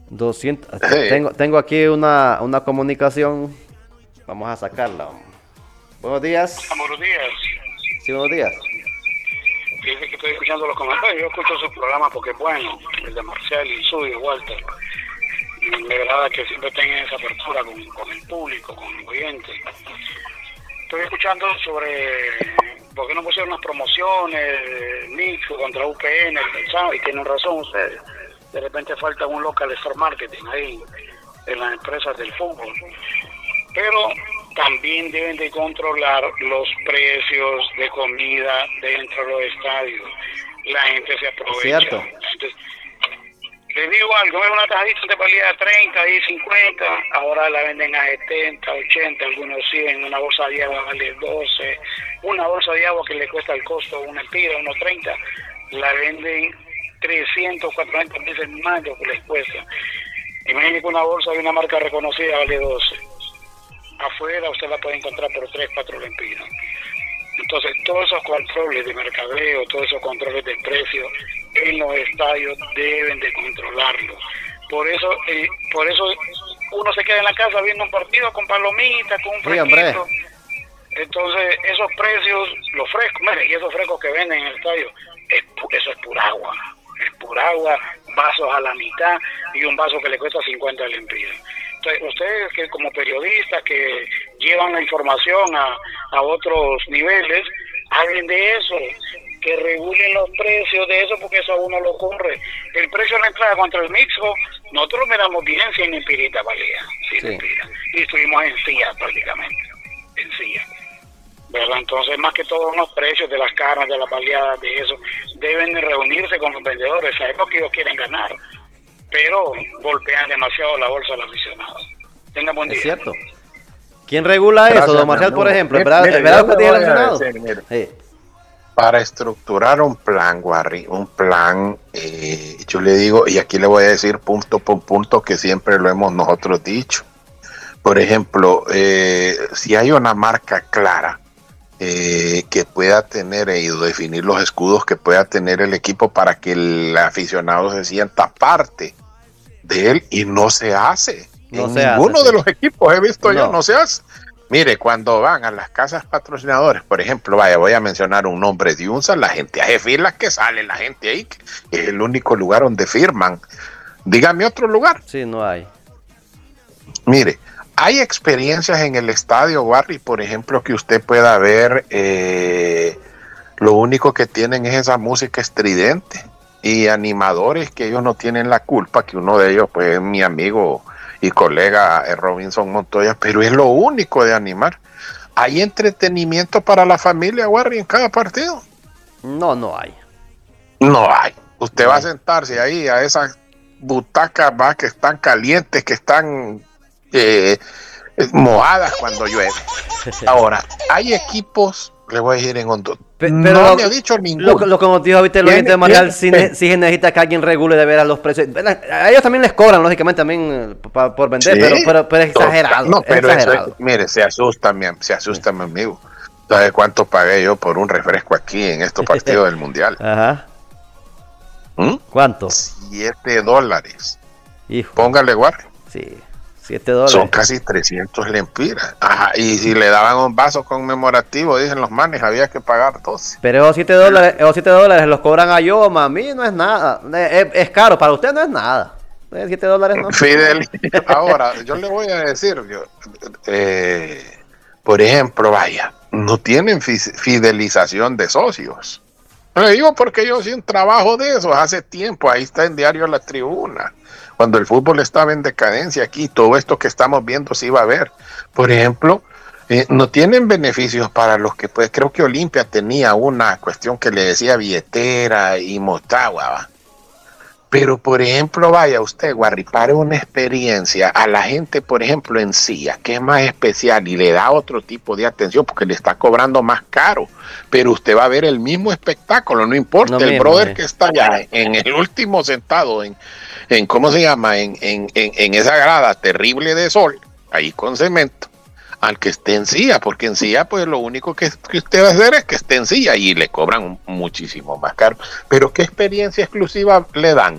200. Sí. Tengo aquí una comunicación. Vamos a sacarla. Buenos días. Buenos días. Sí, buenos días. Dice que estoy escuchando los comentarios. Yo escucho su programa porque es bueno, el de Marcial y el suyo, Walter. Y me agrada que siempre tengan esa apertura con el público, con el oyente. Estoy escuchando sobre por qué no pusieron las promociones, Nicho contra UPN, y tienen razón ustedes. De repente falta un local store marketing ahí en las empresas del fútbol. Pero también deben de controlar los precios de comida dentro de los estadios. La gente se aprovecha. Cierto. Entonces, le digo algo, es una cajita de valía 30 y 50, ahora la venden a 70, 80, algunos 100, una bolsa de agua vale 12, una bolsa de agua que le cuesta el costo una empira, unos 30, la venden 300, 400 veces más de lo que les cuesta. Imagínate que una bolsa de una marca reconocida vale 12. Afuera usted la puede encontrar por 3, 4 lempiras. Entonces, todos esos controles de mercadeo, todos esos controles de precio en los estadios deben de controlarlos. Por eso uno se queda en la casa viendo un partido con palomitas, con un fresquito. Entonces, esos precios, los frescos, mire, y esos frescos que venden en el estadio, eso es pura agua. Es pura agua, vasos a la mitad y un vaso que le cuesta 50 lempiras. Entonces, ustedes que como periodistas que llevan la información a otros niveles, hablen de eso, que regulen los precios de eso, porque eso a uno lo corre. El precio de la entrada contra el mixto, nosotros lo miramos bien, 100 empiritas valía, 100 empiras, y estuvimos en CIA prácticamente, en CIA, ¿verdad? Entonces, más que todos los precios de las carnes, de las baleadas, de eso, deben de reunirse con los vendedores, sabemos que ellos quieren ganar, pero golpean demasiado la bolsa del aficionado. Tenga buen día. Es cierto. ¿Quién regula Gracias, eso, don Marcial, por ejemplo? Mire, ¿Verdad yo que le dije voy a relacionado? decir, mire, Sí. para estructurar un plan, Warry, un plan, yo le digo, y aquí le voy a decir punto por punto que siempre lo hemos nosotros dicho. Por ejemplo, si hay una marca clara que pueda tener y definir los escudos que pueda tener el equipo para que el aficionado se sienta parte de él, y no se hace. No en se ninguno hace, de sí. los equipos he visto yo, No. no se hace. Mire, cuando van a las casas patrocinadores, por ejemplo, voy a mencionar un nombre de UNSA, la gente hace filas, que sale la gente ahí, que es el único lugar donde firman. Dígame otro lugar. Sí, no hay. Mire, hay experiencias en el estadio, Warry, por ejemplo, que usted pueda ver, lo único que tienen es esa música estridente, y animadores que ellos no tienen la culpa, que uno de ellos pues es mi amigo y colega Robinson Montoya, pero es lo único de animar. ¿Hay entretenimiento para la familia, Warry, en cada partido? No hay. No hay. Usted No va hay. a sentarse ahí a esas butacas más que están calientes, que están mojadas cuando llueve. Ahora, hay equipos, le voy a decir en Honduras, Pero no me ha dicho ninguno. Lo que nos dijo ahorita el oyente de Marial, sí se necesita que alguien regule de veras los precios. A ellos también les cobran, lógicamente, también por vender, Sí, pero es exagerado. No, pero es exagerado. eso, mire, se asusta mi amigo. ¿Sabe cuánto pagué yo por un refresco aquí en estos partidos del Mundial? Ajá. ¿Mm? ¿Cuánto? $7. Hijo. Póngale, Warren. Sí, $7. Son casi 300 lempiras. Ajá, y si le daban un vaso conmemorativo, dicen los manes, había que pagar 12. Pero esos $7 los cobran a yo, a mí no es nada. Es caro, para usted no es nada. $7 no. Fidel. Ahora, yo le voy a decir, por ejemplo, vaya, no tienen fidelización de socios. Le digo porque yo hice un trabajo de eso hace tiempo, ahí está en Diario La Tribuna, cuando el fútbol estaba en decadencia aquí, todo esto que estamos viendo se iba a ver. Por ejemplo, no tienen beneficios para los que, pues creo que Olimpia tenía una cuestión que le decía billetera y Motagua, ¿va? Pero, por ejemplo, vaya usted, Warry, para una experiencia a la gente, por ejemplo, en CIA, que es más especial y le da otro tipo de atención porque le está cobrando más caro, pero usted va a ver el mismo espectáculo, no importa, el mismo, brother que está allá en el último sentado, en ¿cómo se llama? En esa grada terrible de sol, ahí con cemento, al que esté en CIA, porque en CIA pues lo único que usted va a hacer es que esté en CIA y le cobran muchísimo más caro. Pero ¿qué experiencia exclusiva le dan?